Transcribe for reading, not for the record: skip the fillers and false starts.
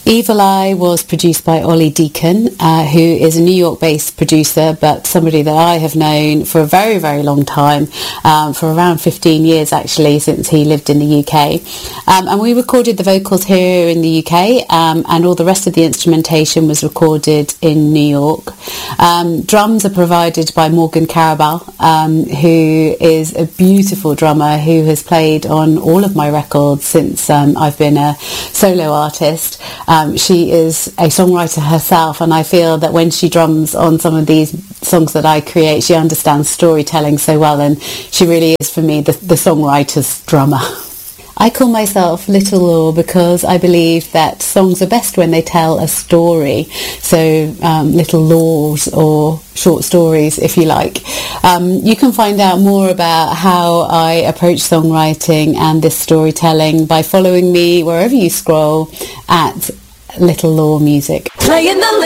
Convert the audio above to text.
Evil Eye was produced by Ollie Deacon, who is a New York-based producer, but somebody that I have known for a very, very long time, for around 15 years actually, since he lived in the UK. And we recorded the vocals here in the UK, and all the rest of the instrumentation was recorded in New York. Drums are provided by Morgan Carabal, who is a beautiful drummer who has played on all of my records since I've been a solo artist. She is a songwriter herself, and I feel that when she drums on some of these songs that I create, she understands storytelling so well, and she really is, for me, the songwriter's drummer. I call myself Little Law because I believe that songs are best when they tell a story. So little laws, or short stories, if you like. You can find out more about how I approach songwriting and this storytelling by following me wherever you scroll at Little Law Music. Playing the